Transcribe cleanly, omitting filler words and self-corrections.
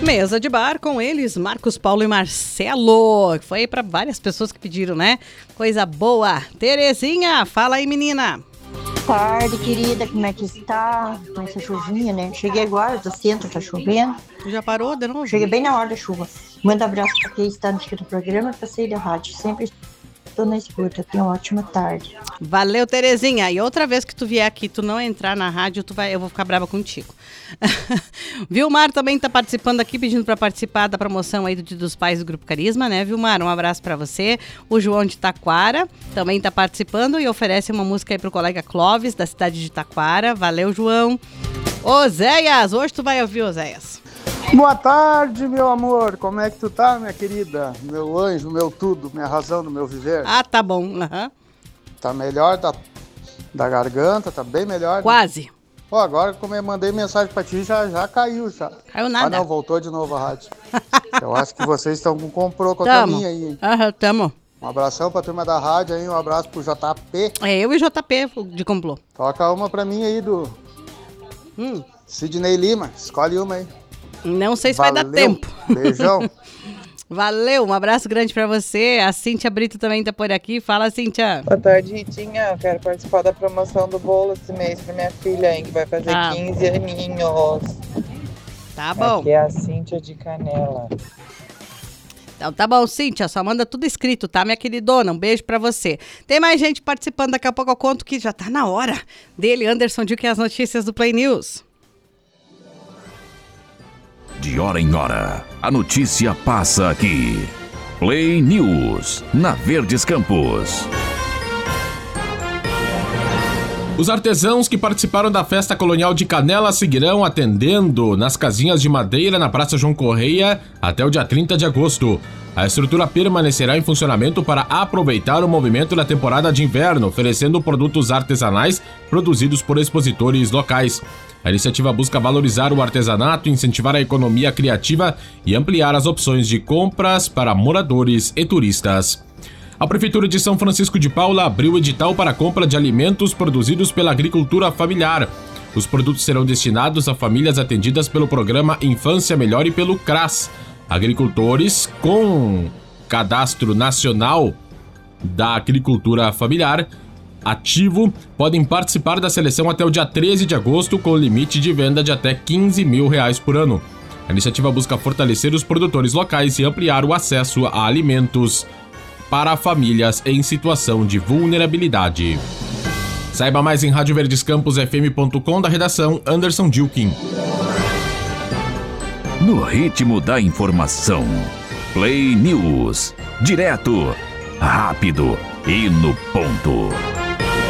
Mesa de bar com eles, Marcos, Paulo e Marcelo. Foi para várias pessoas que pediram, né? Coisa boa. Terezinha, fala aí, menina. Boa tarde, querida. Como é que está? Com essa chuvinha, né? Cheguei agora do centro, tá chovendo. Já parou de novo? Cheguei bem na hora da chuva. Manda abraço para quem está no programa, passei da rádio. Sempre estou na escuta. Tenha uma ótima tarde. Valeu, Terezinha. E outra vez que tu vier aqui, tu não entrar na rádio, eu vou ficar brava contigo. Vilmar também tá participando aqui, pedindo para participar da promoção aí do Dia dos Pais do Grupo Carisma, né, Vilmar? Um abraço para você. O João de Taquara também tá participando e oferece uma música aí pro colega Clóvis, da cidade de Taquara. Valeu, João. Oséias, hoje tu vai ouvir, Oséias. Boa tarde, meu amor. Como é que tu tá, minha querida? Meu anjo, meu tudo, minha razão do meu viver. Ah, tá bom. Uhum. Tá melhor da garganta, tá bem melhor. Quase. Pô, agora como eu mandei mensagem pra ti, já caiu, já. Caiu nada. Ah, não, voltou de novo a rádio. Eu acho que vocês estão com comprou com a caminha aí, hein? Aham, tamo. Um abração pra turma da rádio aí, um abraço pro JP. É eu e JP de complô. Toca uma pra mim aí do Sidney Lima, escolhe uma aí. Não sei se vai dar tempo. Beijão. Valeu, um abraço grande pra você. A Cíntia Brito também tá por aqui. Fala, Cíntia. Boa tarde, Ritinha. Eu quero participar da promoção do bolo esse mês pra minha filha, hein, que vai fazer 15 aninhos. Tá bom. Aqui é a Cíntia de Canela. Então tá bom, Cíntia, só manda tudo escrito, tá, minha queridona? Um beijo pra você. Tem mais gente participando, daqui a pouco eu conto que já tá na hora dele, Anderson Duque, e as notícias do Play News. De hora em hora, a notícia passa aqui. Play News, na Verdes Campos. Os artesãos que participaram da festa colonial de Canela seguirão atendendo nas casinhas de madeira na Praça João Correia até o dia 30 de agosto. A estrutura permanecerá em funcionamento para aproveitar o movimento da temporada de inverno, oferecendo produtos artesanais produzidos por expositores locais. A iniciativa busca valorizar o artesanato, incentivar a economia criativa e ampliar as opções de compras para moradores e turistas. A Prefeitura de São Francisco de Paula abriu o edital para a compra de alimentos produzidos pela agricultura familiar. Os produtos serão destinados a famílias atendidas pelo programa Infância Melhor e pelo CRAS. Agricultores com cadastro nacional da agricultura familiar ativo podem participar da seleção até o dia 13 de agosto, com limite de venda de até R$15 mil por ano. A iniciativa busca fortalecer os produtores locais e ampliar o acesso a alimentos para famílias em situação de vulnerabilidade. Saiba mais em radioverdescamposfm.com, da redação Anderson Dilkin. No ritmo da informação, Play News, direto, rápido e no ponto.